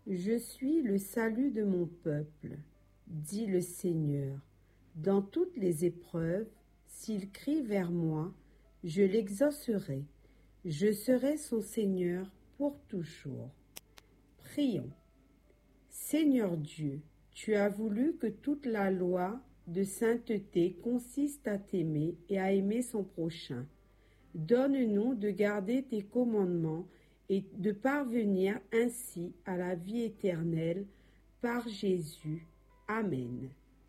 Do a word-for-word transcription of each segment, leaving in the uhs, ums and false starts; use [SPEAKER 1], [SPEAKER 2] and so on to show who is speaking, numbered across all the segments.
[SPEAKER 1] Je suis le salut de mon peuple, dit le Seigneur. Dans toutes les épreuves, s'il crie vers moi, je l'exaucerai. Je serai son Seigneur pour toujours. Prions. Seigneur Dieu, tu as voulu que toute la loi de sainteté consiste à t'aimer et à aimer son prochain. Donne-nous de garder tes commandements et de parvenir ainsi à la vie éternelle par Jésus. Amen.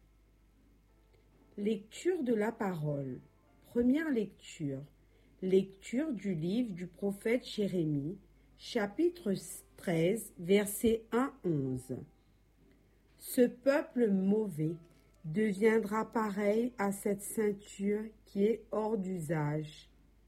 [SPEAKER 1] Lecture de la parole. Première lecture. Lecture du livre du prophète Jérémie, chapitre treize, versets un à onze. Ce peuple mauvais deviendra pareil à cette ceinture qui est hors d'usage.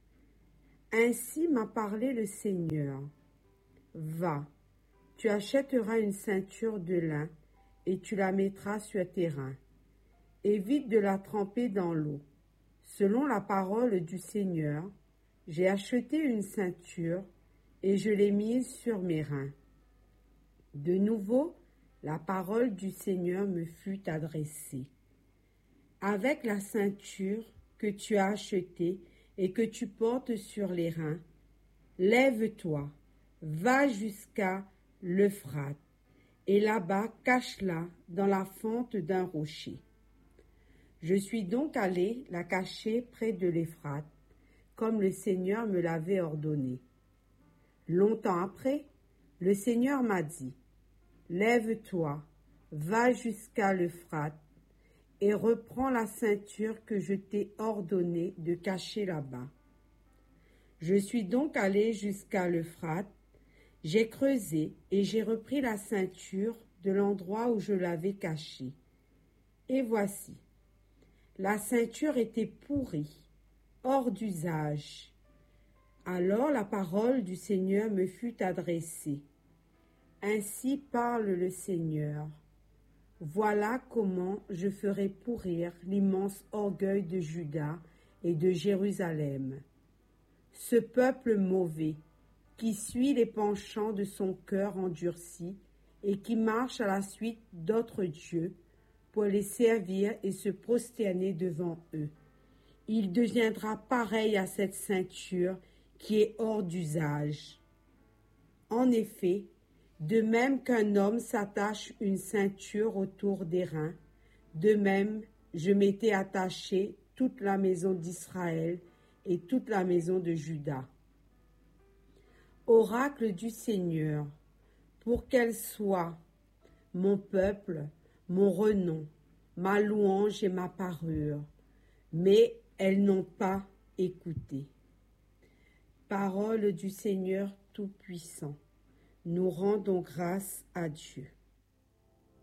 [SPEAKER 1] Ainsi m'a parlé le Seigneur. Va, tu achèteras une ceinture de lin et tu la mettras sur tes reins. Évite de la tremper dans l'eau. Selon la parole du Seigneur, j'ai acheté une ceinture et je l'ai mise sur mes reins. De nouveau, la parole du Seigneur me fut adressée. Avec la ceinture que tu as achetée et que tu portes sur les reins, lève-toi, va jusqu'à l'Euphrate, et là-bas cache-la dans la fente d'un rocher. Je suis donc allé la cacher près de l'Euphrate, comme le Seigneur me l'avait ordonné. Longtemps après, le Seigneur m'a dit, « Lève-toi, va jusqu'à l'Euphrate, et reprends la ceinture que je t'ai ordonné de cacher là-bas. » Je suis donc allé jusqu'à l'Euphrate, j'ai creusé et j'ai repris la ceinture de l'endroit où je l'avais cachée. Et voici, la ceinture était pourrie, hors d'usage. Alors la parole du Seigneur me fut adressée. Ainsi parle le Seigneur. Voilà comment je ferai pourrir l'immense orgueil de Juda et de Jérusalem. Ce peuple mauvais, qui suit les penchants de son cœur endurci et qui marche à la suite d'autres dieux pour les servir et se prosterner devant eux. Il deviendra pareil à cette ceinture qui est hors d'usage. En effet, de même qu'un homme s'attache une ceinture autour des reins, de même je m'étais attaché toute la maison d'Israël et toute la maison de Juda. Oracle du Seigneur, pour qu'elle soit mon peuple, mon renom, ma louange et ma parure, mais elles n'ont pas écouté. Parole du Seigneur Tout-Puissant. Nous rendons grâce à Dieu.